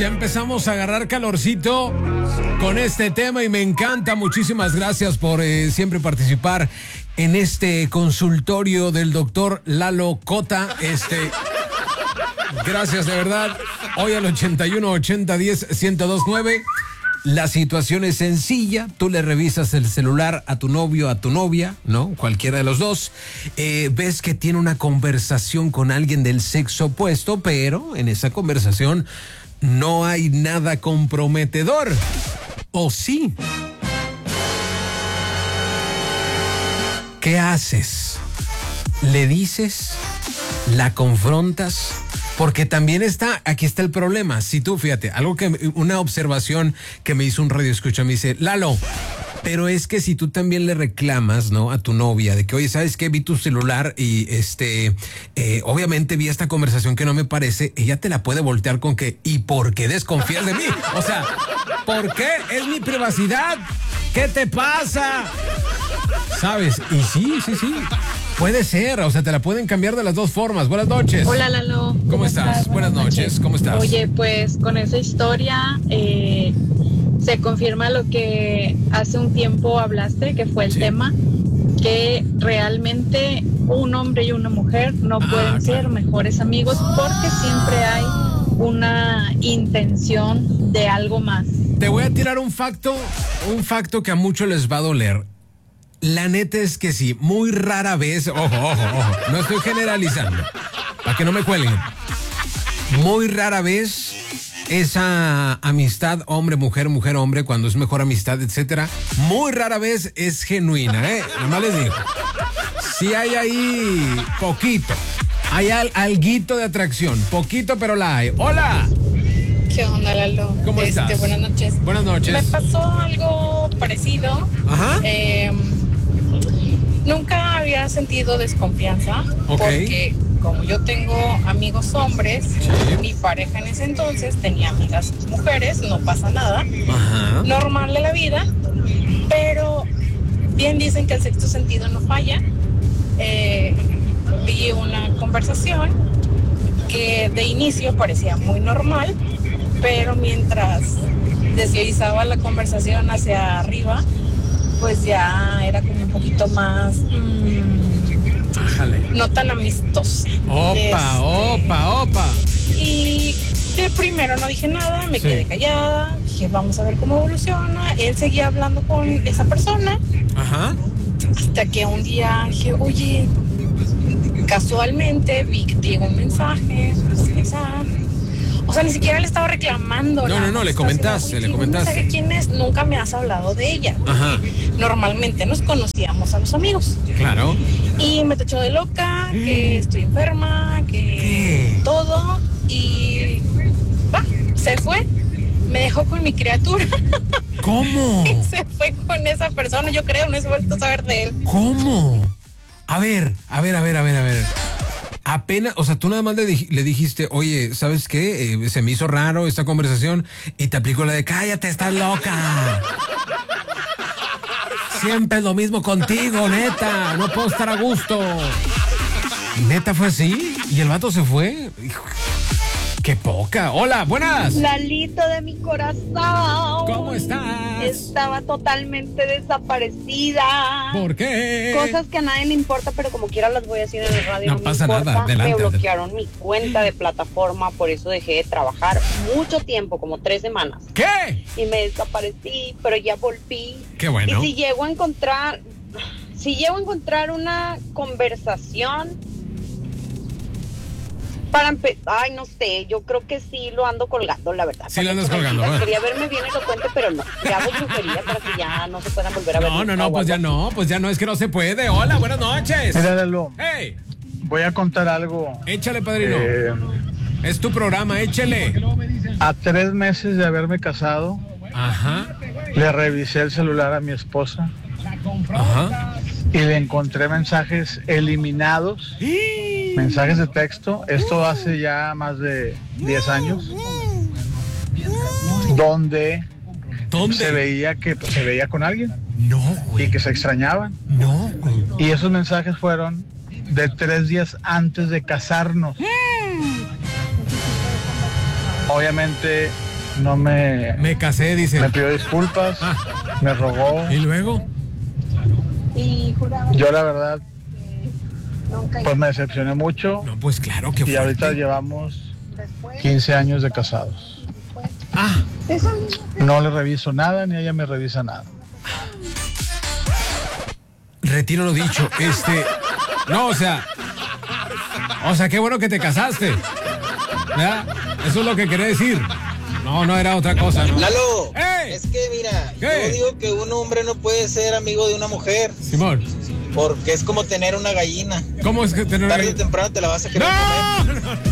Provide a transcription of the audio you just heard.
ya empezamos a agarrar calorcito con este tema y me encanta. Muchísimas gracias por siempre participar en este consultorio del doctor Lalo Cota. Gracias de verdad. Hoy al 81 80 10 1029. La situación es sencilla, tú le revisas el celular a tu novio, a tu novia, ¿no? Cualquiera de los dos. Ves que tiene una conversación con alguien del sexo opuesto, pero en esa conversación no hay nada comprometedor. ¿O sí? ¿Qué haces? ¿Le dices? ¿La confrontas? Porque también aquí está el problema. Si tú, fíjate, una observación que me hizo un radioescucha, me dice, Lalo, pero es que si tú también le reclamas, ¿no? A tu novia de que, oye, ¿sabes qué? Vi tu celular y obviamente vi esta conversación que no me parece, ella te la puede voltear con que, ¿y por qué desconfías de mí? O sea, ¿por qué? Es mi privacidad. ¿Qué te pasa? ¿Sabes? Y sí. Puede ser, o sea, te la pueden cambiar de las dos formas. Buenas noches. Hola, Lalo. ¿Cómo estás? Buenas noches. ¿Cómo estás? Oye, pues con esa historia se confirma lo que hace un tiempo hablaste, que fue el tema, que realmente un hombre y una mujer no pueden ser mejores amigos porque siempre hay una intención de algo más. Te voy a tirar un facto que a muchos les va a doler. La neta es que sí, muy rara vez, ojo, no estoy generalizando, para que no me cuelguen. Muy rara vez esa amistad hombre-mujer, mujer-hombre, cuando es mejor amistad, etcétera, muy rara vez es genuina, nomás les digo. Sí hay ahí poquito, hay alguito de atracción, poquito pero la hay. ¡Hola! ¿Qué onda, Lalo? ¿Cómo estás? Buenas noches. Buenas noches. Me pasó algo parecido. Ajá. Nunca había sentido desconfianza porque como yo tengo amigos hombres, mi pareja en ese entonces tenía amigas mujeres, no pasa nada. Ajá. Normal de la vida, pero bien dicen que el sexto sentido no falla. Vi una conversación que de inicio parecía muy normal, pero mientras deslizaba la conversación hacia arriba, pues ya era como un poquito más no tan amistosa. Opa. Y de primero no dije nada, me quedé callada, dije vamos a ver cómo evoluciona. Él seguía hablando con esa persona. Ajá. Hasta que un día dije, oye, casualmente vi que te llegó un mensaje, o sea, ni siquiera le estaba reclamando. No, le comentaste. No sé quién es, nunca me has hablado de ella. Ajá. Normalmente nos conocíamos a los amigos. Claro. Y me tachó de loca, que estoy enferma, que todo. Y se fue. Me dejó con mi criatura. ¿Cómo? Y se fue con esa persona, yo creo, no he vuelto a saber de él. ¿Cómo? A ver. Apenas, o sea, tú nada más le dijiste, oye, ¿sabes qué? Se me hizo raro esta conversación y te aplicó la de, cállate, estás loca. Siempre es lo mismo contigo, neta, no puedo estar a gusto. ¿Neta fue así? ¿Y el vato se fue? Hijo, ¡qué poca! Hola, buenas. Lalito de mi corazón. ¿Cómo estás? Estaba totalmente desaparecida. ¿Por qué? Cosas que a nadie le importa, pero como quiera las voy a decir en el radio. No pasa nada, adelante. Me bloquearon mi cuenta de plataforma, por eso dejé de trabajar mucho tiempo, como 3 semanas. ¿Qué? Y me desaparecí, pero ya volví. Qué bueno. Y si llego a encontrar una conversación ay, no sé, yo creo que sí lo ando colgando, la verdad. Sí lo andas colgando. Quería verme bien elocuente, pero no. Le hago brujería para que ya no se puedan volver a ver. Pues ya no, es que no se puede. Hola, buenas noches. Mira, Lalo. Hey. Voy a contar algo. Échale, padrino. Es tu programa, échale. A 3 meses de haberme casado, ajá, le revisé el celular a mi esposa. Ajá. Y le encontré mensajes eliminados, mensajes de texto, esto hace ya más de 10 años, donde se veía que se veía con alguien. No, güey. Y que se extrañaban. No, güey. Y esos mensajes fueron de 3 días antes de casarnos. Obviamente no me... Me casé, dice. Me pidió disculpas, me rogó. ¿Y luego? Yo la verdad, pues me decepcioné mucho. No, pues claro que y fuerte. ahorita llevamos 15 años de casados. Ah, No le reviso nada, ni ella me revisa nada. retiro lo dicho. No, o sea, qué bueno que te casaste. ¿Verdad? Eso es lo que quería decir. No era otra cosa, ¿no? Lalo, ¡Ey! es que mira, ¿Qué? yo digo que un hombre no puede ser amigo de una mujer, Simón, porque es como tener una gallina. ¿cómo es que tener Tarde o temprano te la vas a querer comer. ¡No!